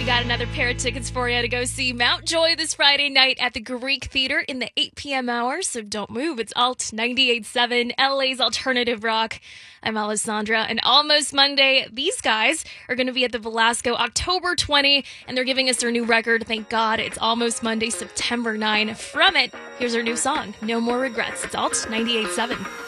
We got another pair of tickets for you to go see Mountjoy this Friday night at the Greek Theater in the 8 p.m. hour, so don't move. It's Alt 98.7, LA's Alternative Rock. I'm Alessandra, and Almost Monday, these guys are going to be at the Velasco October 20, and they're giving us their new record, Thank God. It's Almost Monday, September 9. From it, here's our new song, No More Regrets. It's Alt 98.7.